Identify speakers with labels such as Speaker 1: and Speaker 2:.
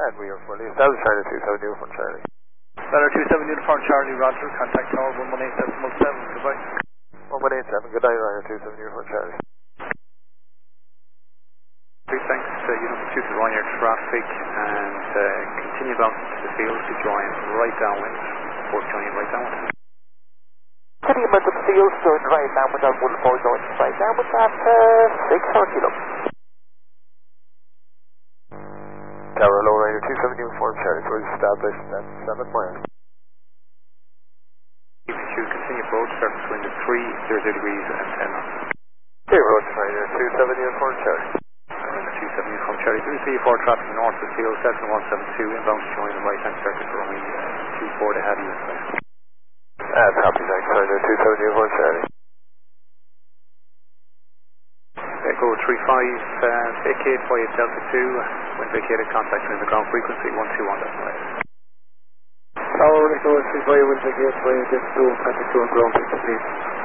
Speaker 1: And we are fully established, Charlie 27 Uniform Charlie.
Speaker 2: Better 27 Uniform Charlie, Roger. Contact tower 118717. Goodbye.
Speaker 1: 1187, good night, Ryder 27 Uniform Charlie.
Speaker 3: Thanks, Uniform 2 to join your traffic and continue bound to the field to join right downwind. Report joining right downwind.
Speaker 1: Continue bound to the field, join right downwind on 14 join right downwind at 6 kilo. Tower low, Ryder 27 Uniform Charlie, so it's established at 7 miles.
Speaker 3: Continue approach, surface wind at 300 degrees and 10 knots.
Speaker 1: Clear approach, Ryder 27 Uniform Charlie.
Speaker 3: 27 Uniform Charlie, 334 traffic north of the field, Cessna 172, inbound to join the right hand circuit for only 24 to have you.
Speaker 1: Copy, thanks, Ryder 27 Uniform Charlie.
Speaker 3: Echo 35, vacate via Delta 2, when vacated contact in the ground frequency 121.8.
Speaker 2: Tower, Echo 35, when vacated via Delta 2, contact 2 on ground frequency.